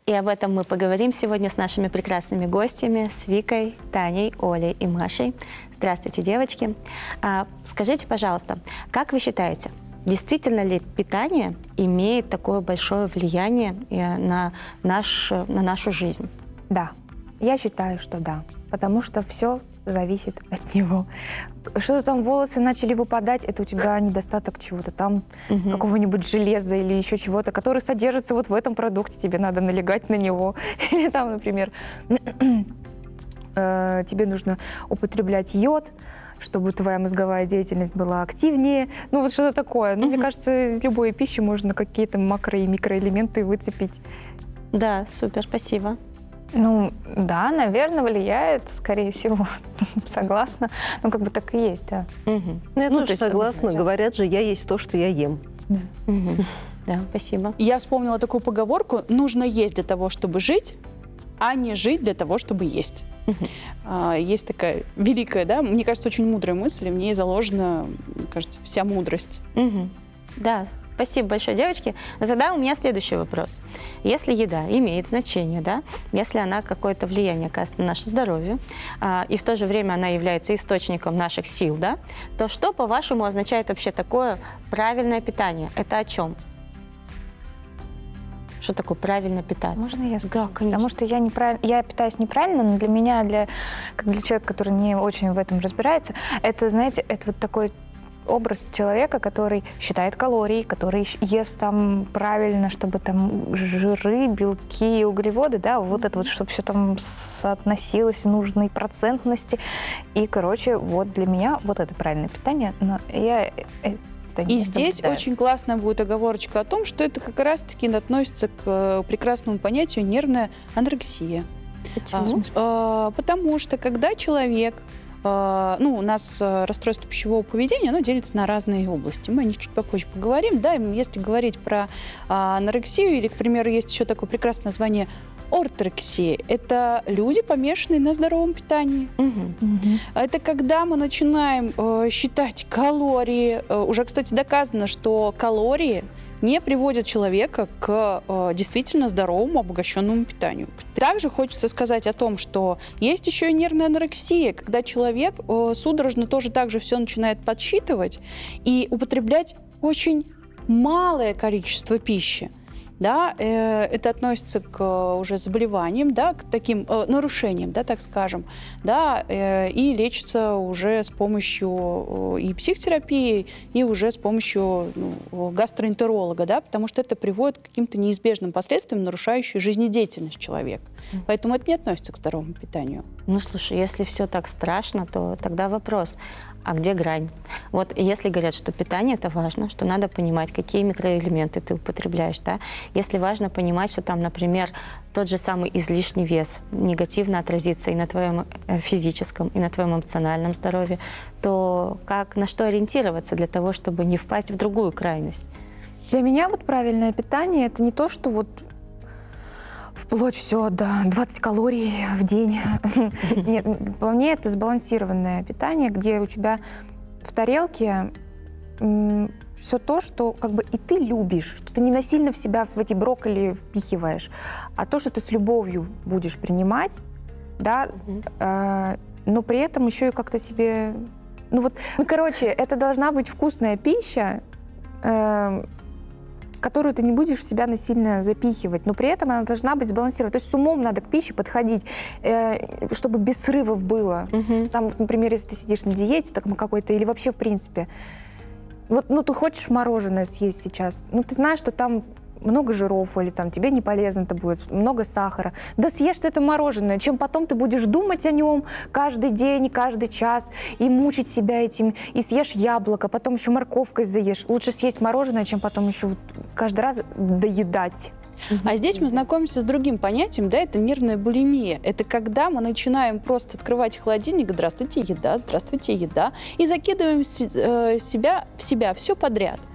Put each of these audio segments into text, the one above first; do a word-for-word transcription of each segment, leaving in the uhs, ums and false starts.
И об этом мы поговорим сегодня с нашими прекрасными гостями, с Викой, Таней, Олей и Машей. Здравствуйте, девочки. А, скажите, пожалуйста, как вы считаете, действительно ли питание имеет такое большое влияние на, наш, на нашу жизнь? Да, я считаю, что да, потому что все зависит от него. Что-то там волосы начали выпадать, это у тебя недостаток чего-то там, угу. какого-нибудь железа или еще чего-то, который содержится вот в этом продукте, тебе надо налегать на него. Или там, например, тебе нужно употреблять йод, чтобы твоя мозговая деятельность была активнее. Ну, вот что-то такое. Ну, угу. мне кажется, из любой пищи можно какие-то макро- и микроэлементы выцепить. Да, супер, спасибо. Ну, да, наверное, влияет, скорее всего, согласна. Ну, как бы так и есть, да. Угу. Ну, я ну, тоже согласна. Да. Говорят же, я есть то, что я ем. Да. Угу. Да, спасибо. Я вспомнила такую поговорку: нужно есть для того, чтобы жить, а не жить для того, чтобы есть. Угу. Есть такая великая, да, мне кажется, очень мудрая мысль, и в ней заложена, мне кажется, вся мудрость. Угу. Да. Спасибо большое, девочки. Но тогда у меня следующий вопрос. Если еда имеет значение, да, если она какое-то влияние оказывает на наше здоровье, а, и в то же время она является источником наших сил, да, то что, по-вашему, означает вообще такое правильное питание? Это о чем? Что такое правильно питаться? Можно я скажу? Да, конечно. Потому что я, неправ... я питаюсь неправильно, но для меня, для... как для человека, который не очень в этом разбирается, это, знаете, это вот такой образ человека, который считает калории, который ест там правильно, чтобы там жиры, белки, углеводы, да, вот это вот, чтобы все там соотносилось в нужной процентности. И, короче, вот для меня вот это правильное питание, но я... И здесь очень классная будет оговорочка о том, что это как раз-таки относится к прекрасному понятию нервная анорексия. Почему? А, потому что когда человек... Ну, у нас расстройство пищевого поведения, оно делится на разные области. Мы о них чуть попозже поговорим. Да, если говорить про анорексию, или, к примеру, есть еще такое прекрасное название орторексия. Это люди, помешанные на здоровом питании. Угу. Угу. Это когда мы начинаем э, считать калории. Уже, кстати, доказано, что калории не приводят человека к э, действительно здоровому, обогащенному питанию. Также хочется сказать о том, что есть еще и нервная анорексия, когда человек э, судорожно тоже так же все начинает подсчитывать и употреблять очень малое количество пищи. Да, э, это относится к э, уже заболеваниям, да, к таким э, нарушениям, да, так скажем, да, э, и лечится уже с помощью э, и психотерапии, и уже с помощью ну, гастроэнтеролога, да, потому что это приводит к каким-то неизбежным последствиям, нарушающим жизнедеятельность человека. Mm. Поэтому это не относится к здоровому питанию. Ну, слушай, если все так страшно, то тогда вопрос: а где грань? Вот если говорят, что питание – это важно, что надо понимать, какие микроэлементы ты употребляешь, да? Если важно понимать, что там, например, тот же самый излишний вес негативно отразится и на твоем физическом, и на твоем эмоциональном здоровье, то как, на что ориентироваться для того, чтобы не впасть в другую крайность? Для меня вот правильное питание – это не то, что вот вплоть все до двадцать калорий в день. Нет, по мне это сбалансированное питание, где у тебя в тарелке все то, что как бы и ты любишь, что ты не насильно в себя в эти брокколи впихиваешь, а то, что ты с любовью будешь принимать, да, угу. э, но при этом еще и как-то себе... Ну вот, ну короче, это должна быть вкусная пища, э, которую ты не будешь в себя насильно запихивать, но при этом она должна быть сбалансирована. То есть с умом надо к пище подходить, э, чтобы без срывов было. Угу. Там, например, если ты сидишь на диете так, какой-то, или вообще в принципе, вот, ну, ты хочешь мороженое съесть сейчас, ну, ты знаешь, что там много жиров, или там тебе не полезно это будет, много сахара. Да съешь ты это мороженое, чем потом ты будешь думать о нем каждый день, каждый час, и мучить себя этим, и съешь яблоко, потом еще морковкой заешь. Лучше съесть мороженое, чем потом еще вот каждый раз доедать. А здесь мы знакомимся с другим понятием, да, это нервная булимия. Это когда мы начинаем просто открывать холодильник: здравствуйте, еда, здравствуйте, еда, и закидываем себя, в себя все подряд.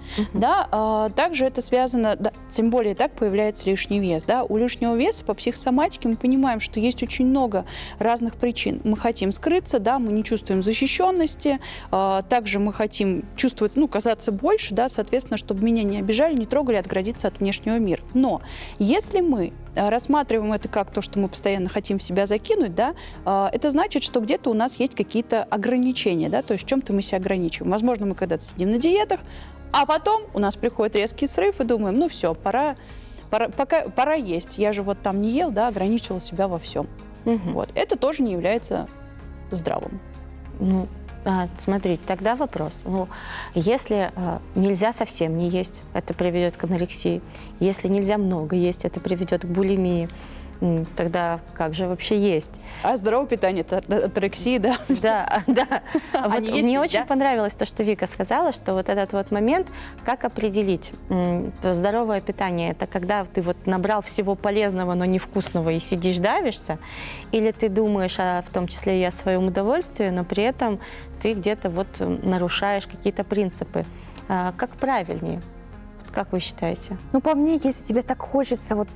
Мгм. Да, а, также это связано, да, тем более так появляется лишний вес. Да. У лишнего веса по психосоматике мы понимаем, что есть очень много разных причин. Мы хотим скрыться, да, мы не чувствуем защищенности, а, также мы хотим чувствовать, ну, казаться больше, да, соответственно, чтобы меня не обижали, не трогали, отгородиться от внешнего мира. Но если мы а, рассматриваем это как то, что мы постоянно хотим в себя закинуть, да, а, это значит, что где-то у нас есть какие-то ограничения, да, то есть в чем-то мы себя ограничиваем. Возможно, мы когда-то сидим на диетах, а потом у нас приходит резкий срыв и думаем, ну все, пора, пора, пока, пора есть. Я же вот там не ел, да, ограничивал себя во всем. Мгм. Вот. Это тоже не является здравым. Ну, а, смотрите, тогда вопрос. Ну, если а, нельзя совсем не есть, это приведет к анорексии. Если нельзя много есть, это приведет к булимии. М, Тогда как же вообще есть? А здоровое питание, это аторексия, да? Да, да. А Вот не есть мне нельзя? очень понравилось то, что Вика сказала, что вот этот вот момент, как определить м, здоровое питание, это когда ты вот набрал всего полезного, но невкусного и сидишь давишься, или ты думаешь, о, в том числе и о своем удовольствии, но при этом ты где-то вот м, нарушаешь какие-то принципы. А, как правильнее? Вот как вы считаете? Ну, по мне, если тебе так хочется, вот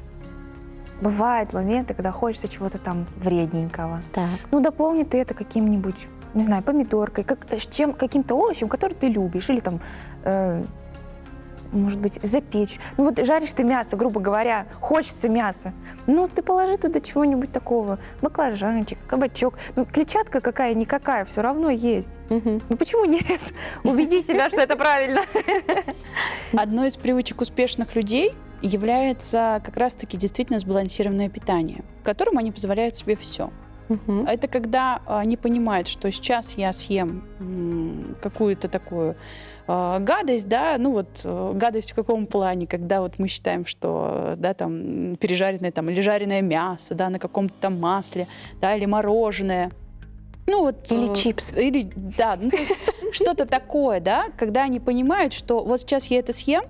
бывают моменты, когда хочется чего-то там вредненького. Так. Ну, дополни ты это каким-нибудь, не знаю, помидоркой, как, с чем, каким-то овощем, который ты любишь, или там, э, может быть, запечь. Ну, вот жаришь ты мясо, грубо говоря, хочется мяса. Ну, ты положи туда чего-нибудь такого, баклажанчик, кабачок. Ну, клетчатка какая-никакая, все равно есть. Мгм. Ну, почему нет? Убеди себя, что это правильно. Одной из привычек успешных людей является как раз-таки действительно сбалансированное питание, в котором они позволяют себе все. Мгм. Это когда они понимают, что сейчас я съем м, какую-то такую э, гадость, да, ну вот э, гадость в каком плане, когда вот мы считаем, что, да, там пережаренное там или жареное мясо, да, на каком-то там масле, да, или мороженое. Ну, вот, Или э, чипсы. Или, да, ну, то есть что-то такое, да, когда они понимают, что вот сейчас я это съем,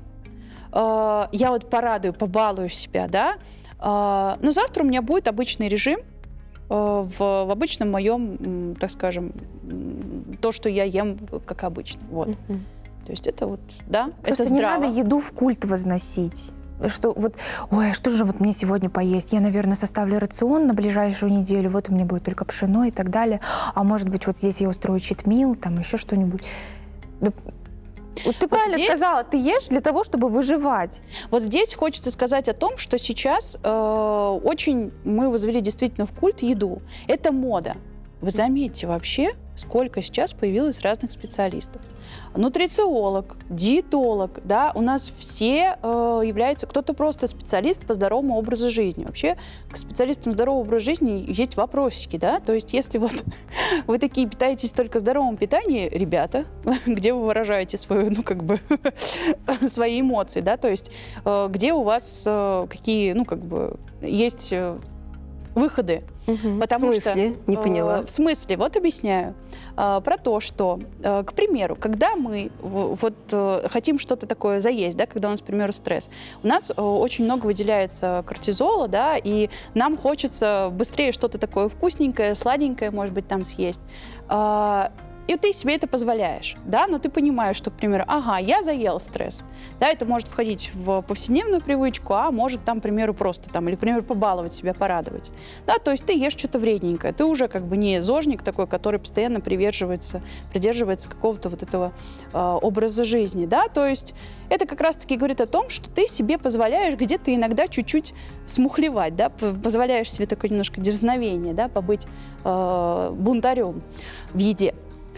э, я вот порадую, побалую себя, да, э, но завтра у меня будет обычный режим, в, в обычном моем, м, так скажем, м, то, что я ем, как обычно. Вот. Мгм. То есть это вот, да, Просто это не здраво. надо еду в культ возносить. Что вот, ой, а что же вот мне сегодня поесть? Я, наверное, составлю рацион на ближайшую неделю, вот у меня будет только пшено и так далее. А может быть, вот здесь я устрою читмил, там еще что-нибудь. Да, вот ты правильно здесь- сказала, ты ешь для того, чтобы выживать. Вот здесь хочется сказать о том, что сейчас э, очень мы возвели действительно в культ еду. Это мода. Вы заметьте вообще, сколько сейчас появилось разных специалистов. Нутрициолог, диетолог, да, у нас все э, являются, кто-то просто специалист по здоровому образу жизни. Вообще к специалистам здорового образа жизни есть вопросики, да, то есть если вот вы такие питаетесь только здоровым питанием, ребята, где вы выражаете свою, ну, как бы, свои эмоции, да, то есть э, где у вас э, какие, ну, как бы, есть э, выходы. Мгм. Потому В смысле? что, Не э, поняла. в смысле, вот объясняю, э, про то, что, э, к примеру, когда мы в- вот э, хотим что-то такое заесть, да, когда у нас, к примеру, стресс, у нас э, очень много выделяется кортизола, да, и нам хочется быстрее что-то такое вкусненькое, сладенькое, может быть, там съесть. А, И ты себе это позволяешь, да, но ты понимаешь, что, к примеру, ага, я заел стресс, да, это может входить в повседневную привычку, а может там, к примеру, просто там, или, к примеру, побаловать себя, порадовать, да, то есть ты ешь что-то вредненькое, ты уже как бы не зожник такой, который постоянно приверживается, придерживается какого-то вот этого э, образа жизни, да, то есть это как раз-таки говорит о том, что ты себе позволяешь где-то иногда чуть-чуть смухлевать, да, п- позволяешь себе такое немножко дерзновение, да, побыть э, бунтарем в еде.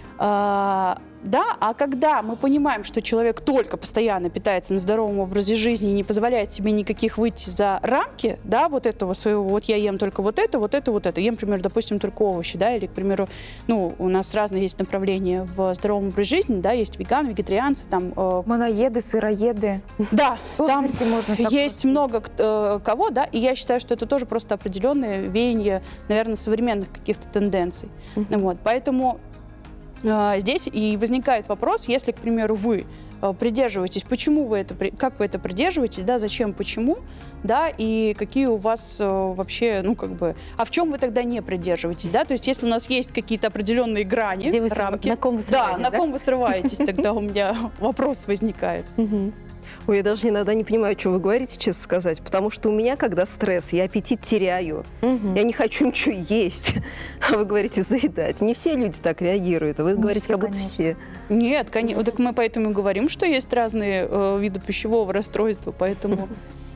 А, да, а когда мы понимаем, что человек только постоянно питается на здоровом образе жизни и не позволяет себе никаких выйти за рамки, да, вот этого своего, вот я ем только вот это, вот это, вот это, ем, например, допустим, только овощи, да, или, к примеру, ну, у нас разные есть направления в здоровом образе жизни, да, есть веганы, вегетарианцы, там, э, Моноеды, сыроеды. да, До там смерти можно так есть просто. много э, кого, да, и я считаю, что это тоже просто определенное веяние, наверное, современных каких-то тенденций. Мгм. Вот, поэтому э, здесь и возникает вопрос, если, к примеру, вы э, придерживаетесь, почему вы это, при- как вы это придерживаетесь, да, зачем, почему, да, и какие у вас э, вообще, ну, как бы, а в чем вы тогда не придерживаетесь, да, то есть если у нас есть какие-то определенные грани, Где вы срыв- рамки, на ком вы да, срываетесь, на да? ком вы срываетесь, тогда у меня вопрос возникает. Мгм. Ой, я даже иногда не понимаю, о чем вы говорите, честно сказать, потому что у меня, когда стресс, я аппетит теряю. Мгм. Я не хочу ничего есть, а вы говорите заедать. Не все люди так реагируют, а вы Не говорите, все, как будто конечно. все. Нет, конечно, так мы поэтому и говорим, что есть разные э, виды пищевого расстройства, поэтому,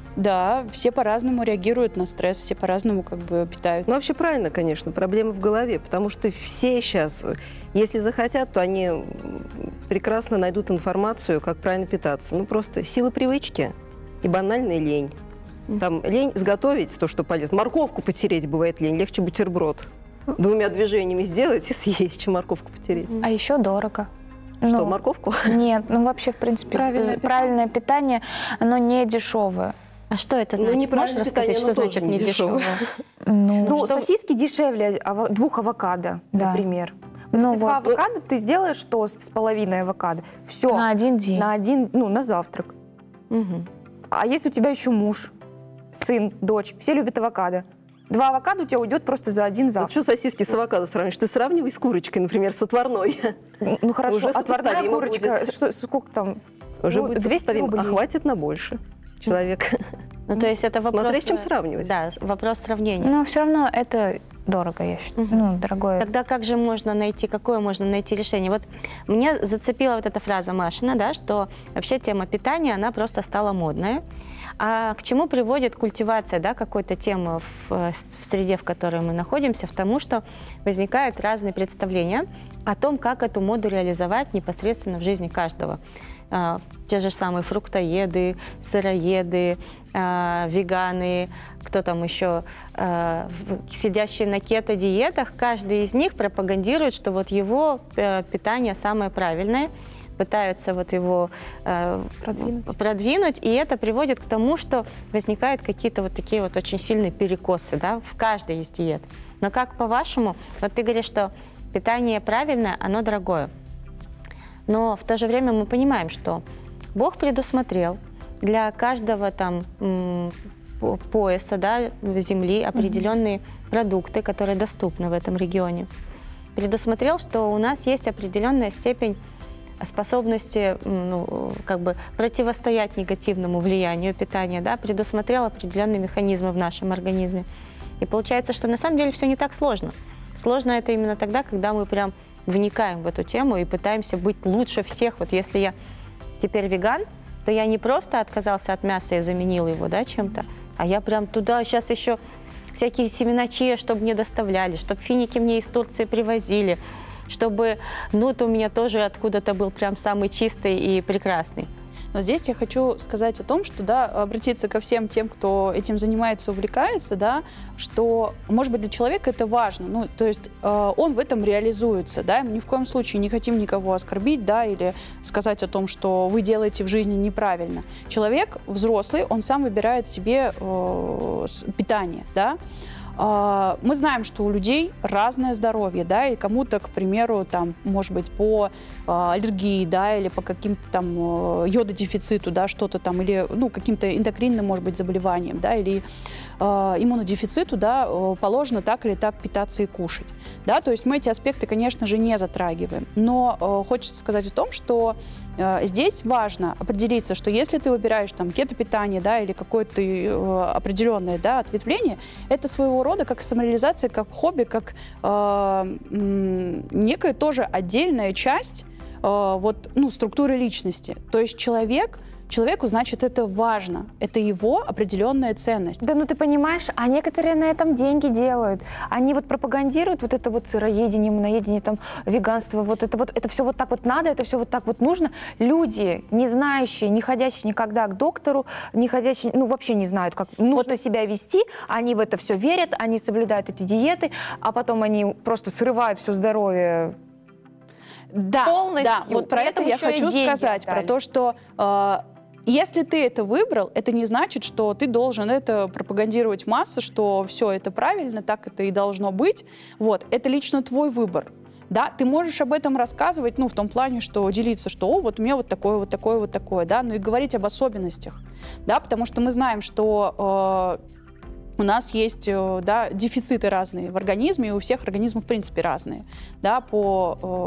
да, все по-разному реагируют на стресс, все по-разному как бы питаются. Ну, вообще правильно, конечно, проблема в голове, потому что все сейчас, если захотят, то они м, прекрасно найдут информацию, как правильно питаться. Ну, просто сила привычки и банальная лень. Там лень сготовить то, что полезно. Морковку потереть бывает лень, легче бутерброд двумя движениями сделать и съесть, чем морковку потереть. А еще дорого. Что, Ну, морковку? Нет, ну вообще, в принципе, Правильное э, правильное питание, оно не дешевое. А что это Ну, значит? неправильное Можешь питание, рассказать, что оно значит тоже не не дешевое? Ну, Ну, что- сосиски дешевле аво- двух авокадо, Да. например. Ну Ну, вот. авокадо ты сделаешь тост с половиной авокадо. Все. на один день. На один, ну, на завтрак. Мгм. А если у тебя еще муж, сын, дочь, все любят авокадо. Два авокадо у тебя уйдет просто за один Ну, завтрак. что сосиски с авокадо сравнишь? Ты сравнивай с курочкой, например, с отварной. Ну хорошо, уже отварная сопоставимо курочка, будет. что, сколько там? Уже Ну, будет двести сопоставимо. А рублей. хватит на больше. Человек. Ну, то есть это вопрос... Смотря с чем сравнивать. Да, вопрос сравнения. Но все равно это дорого, я считаю. Мгм. Ну, дорогое. Тогда как же можно найти, какое можно найти решение? Вот мне зацепила вот эта фраза Машина, да, что вообще тема питания, она просто стала модная. А к чему приводит культивация, да, какой-то темы в, э, в среде, в которой мы находимся? К тому, что возникают разные представления о том, как эту моду реализовать непосредственно в жизни каждого. А, те же самые фруктоеды, сыроеды, а, веганы, кто там еще, а, в- сидящие на кето-диетах, каждый из них пропагандирует, что вот его э, питание самое правильное, пытаются вот его э, Продвинуть. продвинуть, и это приводит к тому, что возникают какие-то вот такие вот очень сильные перекосы, да, в каждой из диет. Но как по-вашему, вот ты говоришь, что питание правильное, оно дорогое. Но в то же время мы понимаем, что Бог предусмотрел для каждого там м, по- пояса, да, земли определенные продукты, которые доступны в этом регионе. Предусмотрел, что у нас есть определенная степень способности м, ну, как бы противостоять негативному влиянию питания, да, предусмотрел определенные механизмы в нашем организме. И получается, что на самом деле все не так сложно. Сложно это именно тогда, когда мы прям вникаем в эту тему и пытаемся быть лучше всех. Вот если я теперь веган, то я не просто отказался от мяса и заменил его, да, чем-то, а я прям туда сейчас еще всякие семена чиа, чтобы мне доставляли, чтобы финики мне из Турции привозили, чтобы нут у меня тоже откуда-то был прям самый чистый и прекрасный. Но здесь я хочу сказать о том, что, да, обратиться ко всем тем, кто этим занимается, увлекается, да, что, может быть, для человека это важно, ну, то есть э, он в этом реализуется, да, мы ни в коем случае не хотим никого оскорбить, да, или сказать о том, что вы делаете в жизни неправильно. Человек взрослый, он сам выбирает себе э, с- питание, да. А, Мы знаем, что у людей разное здоровье, да, и кому-то, к примеру, там, может быть, по а, аллергии, да, или по каким-то там э, йододефициту, да, что-то там, или, ну, каким-то эндокринным, может быть, заболеванием, да, или э, иммунодефициту, да, э, положено так или так питаться и кушать, да, то есть мы эти аспекты, конечно же, не затрагиваем, но э, хочется сказать о том, что э, здесь важно определиться, что если ты выбираешь там кето-питание, да, или какое-то э, определенное, да, ответвление, это своего рода как самореализация, как хобби, как э, м, некая тоже отдельная часть э, вот, ну, структуры личности. То есть человек, человеку, значит, это важно, это его определенная ценность. Да, ну ты понимаешь, а некоторые на этом деньги делают. Они вот пропагандируют вот это вот сыроедение, моноедение, там, веганство, вот это вот, это все вот так вот надо, это все вот так вот нужно. Люди, не знающие, не ходящие никогда к доктору, не ходящие, ну вообще не знают, как нужно себя вести, они в это все верят, они соблюдают эти диеты, а потом они просто срывают все здоровье. Да, полностью. да, вот про При это этом я еще и хочу деньги сказать, про отдали. то, что э, если ты это выбрал, это не значит, что ты должен это пропагандировать в массы, что все это правильно, так это и должно быть. Вот, это лично твой выбор. Да, ты можешь об этом рассказывать, ну, в том плане, что делиться, что, о, вот у меня вот такое, вот такое, вот такое, да, но и говорить об особенностях, да, потому что мы знаем, что э, у нас есть, э, да, дефициты разные в организме, и у всех организмы, в принципе, разные, да, по э,